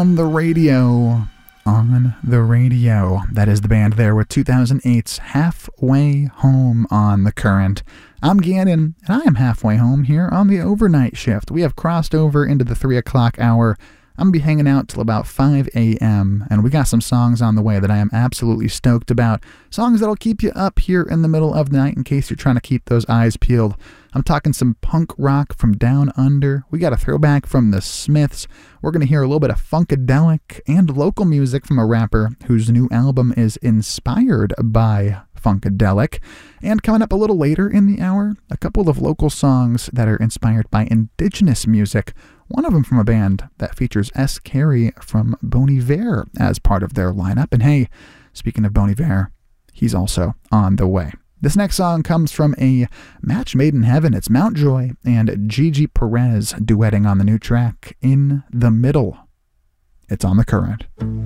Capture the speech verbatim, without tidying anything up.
on the radio. On the radio. That is the band there with two thousand eight's Halfway Home on The Current. I'm Gannon, and I am halfway home here on the overnight shift. We have crossed over into the three o'clock hour. I'm going to be hanging out till about five a.m., and we got some songs on the way that I am absolutely stoked about. Songs that'll keep you up here in the middle of the night in case you're trying to keep those eyes peeled. I'm talking some punk rock from down under. We got a throwback from the Smiths. We're going to hear a little bit of funkadelic and local music from a rapper whose new album is inspired by funkadelic. And coming up a little later in the hour, a couple of local songs that are inspired by indigenous music. One of them from a band that features S. Carey from Bon Iver as part of their lineup. And hey, speaking of Bon Iver, he's also on the way. This next song comes from a match made in heaven. It's Mountjoy and Gigi Perez duetting on the new track, In the Middle. It's on The Current.